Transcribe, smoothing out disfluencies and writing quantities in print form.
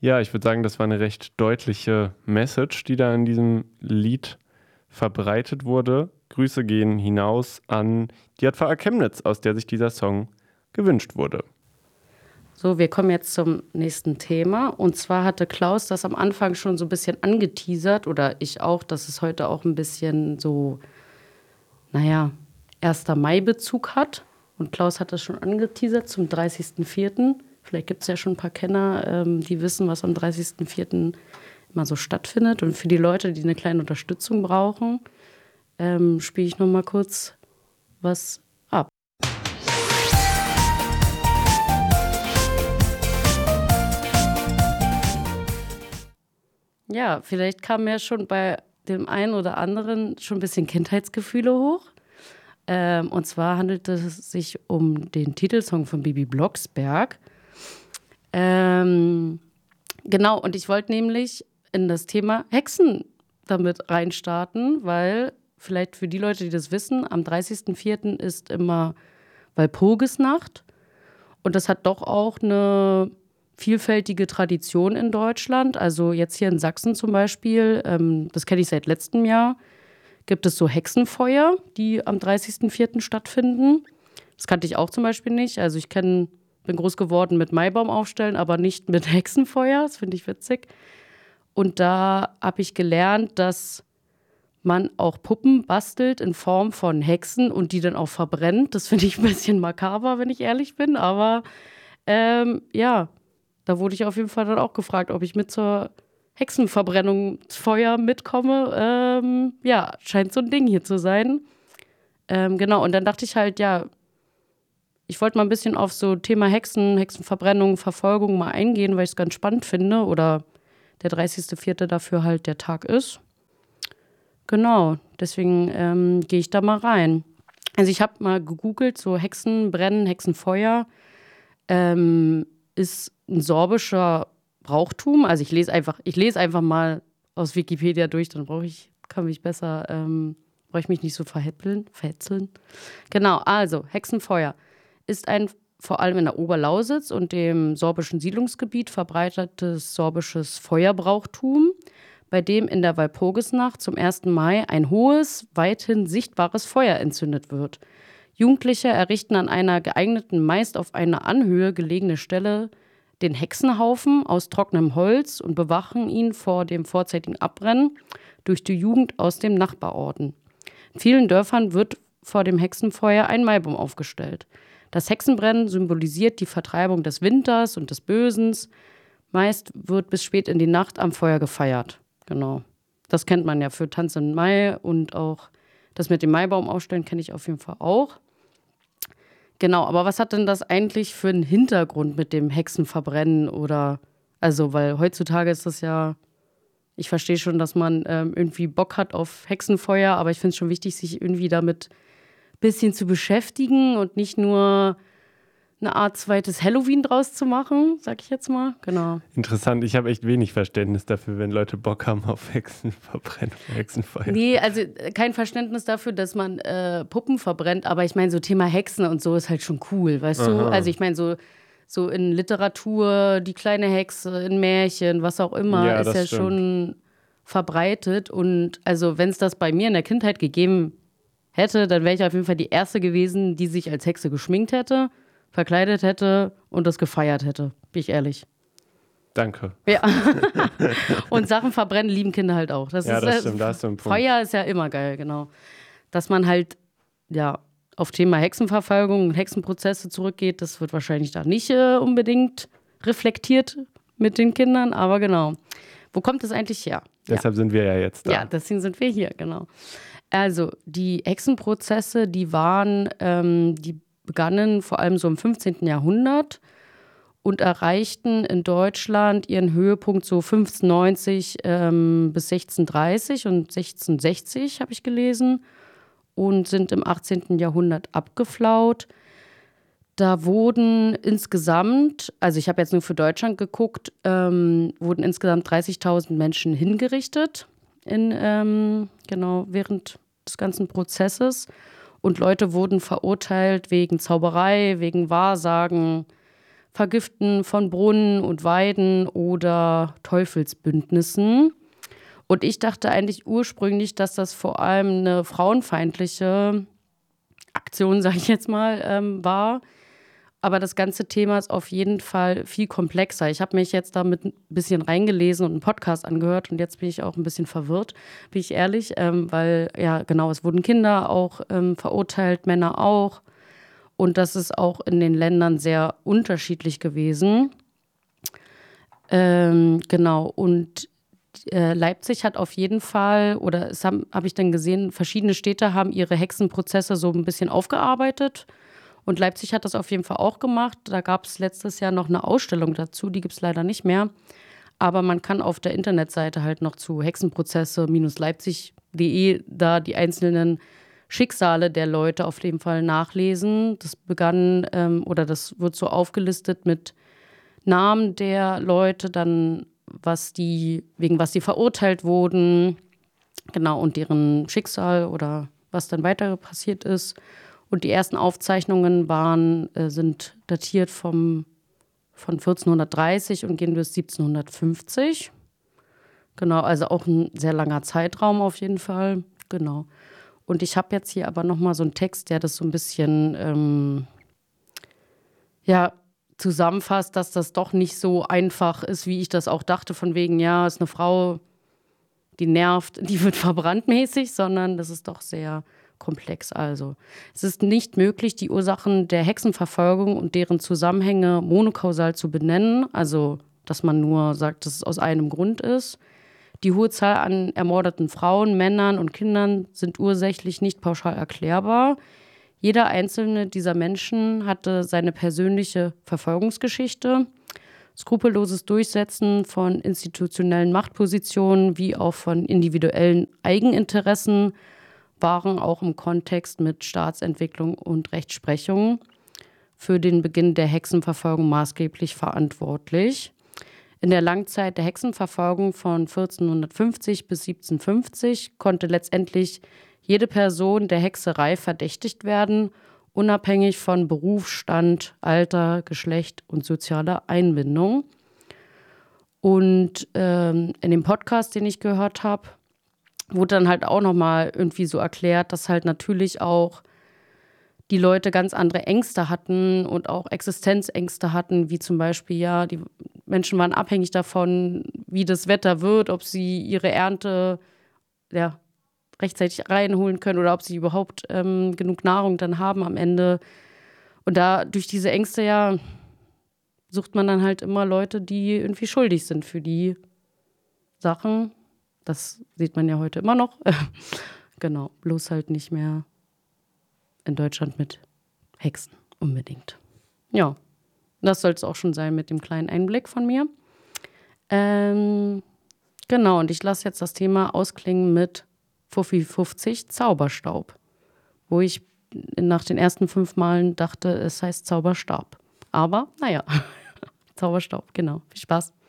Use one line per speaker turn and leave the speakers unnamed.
Ja, ich würde sagen, das war eine recht deutliche Message, die da in diesem Lied verbreitet wurde. Grüße gehen hinaus an die JVA Chemnitz, aus der sich dieser Song gewünscht wurde.
So, wir kommen jetzt zum nächsten Thema. Und zwar hatte Klaus das am Anfang schon so ein bisschen angeteasert, oder ich auch, dass es heute auch ein bisschen so, 1. Mai-Bezug hat. Und Klaus hat das schon angeteasert zum 30.04. Vielleicht gibt es ja schon ein paar Kenner, die wissen, was am 30.04. immer so stattfindet. Und für die Leute, die eine kleine Unterstützung brauchen, spiele ich noch mal kurz was ab. Ja, vielleicht kamen ja schon bei dem einen oder anderen schon ein bisschen Kindheitsgefühle hoch. Und zwar handelt es sich um den Titelsong von Bibi Blocksberg. Genau, und ich wollte nämlich in das Thema Hexen damit reinstarten, weil vielleicht für die Leute, die das wissen, am 30.04. ist immer Walpurgisnacht. Und das hat doch auch eine vielfältige Tradition in Deutschland. Also jetzt hier in Sachsen zum Beispiel, das kenne ich seit letztem Jahr, gibt es so Hexenfeuer, die am 30.04. stattfinden. Das kannte ich auch zum Beispiel nicht. Also ich bin groß geworden mit Maibaum aufstellen, aber nicht mit Hexenfeuer. Das finde ich witzig. Und da habe ich gelernt, dass man auch Puppen bastelt in Form von Hexen und die dann auch verbrennt. Das finde ich ein bisschen makaber, wenn ich ehrlich bin. Aber ja, da wurde ich auf jeden Fall dann auch gefragt, ob ich mit zur Hexenverbrennungsfeuer mitkomme. Ja, scheint so ein Ding hier zu sein. Genau, und dann dachte ich halt, ja, ich wollte mal ein bisschen auf so Thema Hexen, Hexenverbrennung, Verfolgung mal eingehen, weil ich es ganz spannend finde. Oder der 30.04. dafür halt der Tag ist. Genau, deswegen gehe ich da mal rein. Also ich habe mal gegoogelt, so Hexenbrennen, Hexenfeuer ist ein sorbischer Brauchtum. Also ich lese einfach mal aus Wikipedia durch, dann brauche ich mich nicht so verhetzeln. Genau, also Hexenfeuer ist ein vor allem in der Oberlausitz und dem sorbischen Siedlungsgebiet verbreitetes sorbisches Feuerbrauchtum, bei dem in der Walpurgisnacht zum 1. Mai ein hohes, weithin sichtbares Feuer entzündet wird. Jugendliche errichten an einer geeigneten, meist auf einer Anhöhe gelegene Stelle den Hexenhaufen aus trockenem Holz und bewachen ihn vor dem vorzeitigen Abbrennen durch die Jugend aus dem Nachbarorten. In vielen Dörfern wird vor dem Hexenfeuer ein Maibaum aufgestellt. Das Hexenbrennen symbolisiert die Vertreibung des Winters und des Bösens. Meist wird bis spät in die Nacht am Feuer gefeiert. Genau. Das kennt man ja für Tanz im Mai und auch das mit dem Maibaum aufstellen kenne ich auf jeden Fall auch. Genau, aber was hat denn das eigentlich für einen Hintergrund mit dem Hexenverbrennen weil heutzutage ist das ja, ich verstehe schon, dass man irgendwie Bock hat auf Hexenfeuer, aber ich finde es schon wichtig, sich irgendwie damit ein bisschen zu beschäftigen und nicht nur eine Art zweites Halloween draus zu machen, sag ich jetzt mal. Genau.
Interessant, ich habe echt wenig Verständnis dafür, wenn Leute Bock haben auf Hexenverbrennung, Hexenfeuer.
Nee, also kein Verständnis dafür, dass man Puppen verbrennt, aber ich meine, so Thema Hexen und so ist halt schon cool, weißt du? Also ich meine, so in Literatur, die kleine Hexe, in Märchen, was auch immer,
Ja,
ist ja
stimmt.
schon verbreitet. Und also wenn es das bei mir in der Kindheit gegeben hätte, dann wäre ich auf jeden Fall die Erste gewesen, die sich als Hexe geschminkt hätte, verkleidet hätte und das gefeiert hätte. Bin ich ehrlich.
Danke.
Ja. Und Sachen verbrennen lieben Kinder halt auch.
Das stimmt, da hast du einen Punkt.
Feuer ist ja immer geil, genau. Dass man halt, ja, auf Thema Hexenverfolgung und Hexenprozesse zurückgeht, das wird wahrscheinlich da nicht unbedingt reflektiert mit den Kindern, aber genau. Wo kommt das eigentlich her?
Deshalb sind wir ja jetzt da.
Ja, deswegen sind wir hier, genau. Also, die Hexenprozesse, die begannen vor allem so im 15. Jahrhundert und erreichten in Deutschland ihren Höhepunkt so 1590 bis 1630 und 1660, habe ich gelesen, und sind im 18. Jahrhundert abgeflaut. Da wurden insgesamt, also ich habe jetzt nur für Deutschland geguckt, wurden insgesamt 30.000 Menschen hingerichtet während des ganzen Prozesses. Und Leute wurden verurteilt wegen Zauberei, wegen Wahrsagen, Vergiften von Brunnen und Weiden oder Teufelsbündnissen. Und ich dachte eigentlich ursprünglich, dass das vor allem eine frauenfeindliche Aktion, sage ich jetzt mal, war. Aber das ganze Thema ist auf jeden Fall viel komplexer. Ich habe mich jetzt damit ein bisschen reingelesen und einen Podcast angehört und jetzt bin ich auch ein bisschen verwirrt, bin ich ehrlich, weil ja genau, es wurden Kinder auch verurteilt, Männer auch. Und das ist auch in den Ländern sehr unterschiedlich gewesen. Genau, und Leipzig hat auf jeden Fall, oder es hab ich dann gesehen, verschiedene Städte haben ihre Hexenprozesse so ein bisschen aufgearbeitet. Und Leipzig hat das auf jeden Fall auch gemacht. Da gab es letztes Jahr noch eine Ausstellung dazu, die gibt es leider nicht mehr. Aber man kann auf der Internetseite halt noch zu hexenprozesse-leipzig.de da die einzelnen Schicksale der Leute auf jeden Fall nachlesen. Das begann, oder das wird so aufgelistet mit Namen der Leute, dann wegen was die verurteilt wurden, genau, und deren Schicksal oder was dann weiter passiert ist. Und die ersten Aufzeichnungen sind datiert von 1430 und gehen bis 1750. Genau, also auch ein sehr langer Zeitraum auf jeden Fall. Genau. Und ich habe jetzt hier aber nochmal so einen Text, der das so ein bisschen zusammenfasst, dass das doch nicht so einfach ist, wie ich das auch dachte, von wegen, ja, ist eine Frau, die nervt, die wird verbrannt mäßig, sondern das ist doch sehr komplex. Also, es ist nicht möglich, die Ursachen der Hexenverfolgung und deren Zusammenhänge monokausal zu benennen, also dass man nur sagt, dass es aus einem Grund ist. Die hohe Zahl an ermordeten Frauen, Männern und Kindern sind ursächlich nicht pauschal erklärbar. Jeder einzelne dieser Menschen hatte seine persönliche Verfolgungsgeschichte. Skrupelloses Durchsetzen von institutionellen Machtpositionen wie auch von individuellen Eigeninteressen waren auch im Kontext mit Staatsentwicklung und Rechtsprechung für den Beginn der Hexenverfolgung maßgeblich verantwortlich. In der Langzeit der Hexenverfolgung von 1450 bis 1750 konnte letztendlich jede Person der Hexerei verdächtigt werden, unabhängig von Beruf, Stand, Alter, Geschlecht und sozialer Einbindung. Und in dem Podcast, den ich gehört habe, wurde dann halt auch nochmal irgendwie so erklärt, dass halt natürlich auch die Leute ganz andere Ängste hatten und auch Existenzängste hatten, wie zum Beispiel, ja, die Menschen waren abhängig davon, wie das Wetter wird, ob sie ihre Ernte rechtzeitig reinholen können oder ob sie überhaupt genug Nahrung dann haben am Ende. Und da durch diese Ängste sucht man dann halt immer Leute, die irgendwie schuldig sind für die Sachen. Das sieht man ja heute immer noch. Genau, bloß halt nicht mehr in Deutschland mit Hexen unbedingt. Ja, das soll es auch schon sein mit dem kleinen Einblick von mir. Genau, und ich lasse jetzt das Thema ausklingen mit Fuffi 50 Zauberstaub, wo ich nach den ersten 5 Malen dachte, es heißt Zauberstab. Aber naja, Zauberstaub, genau. Viel Spaß.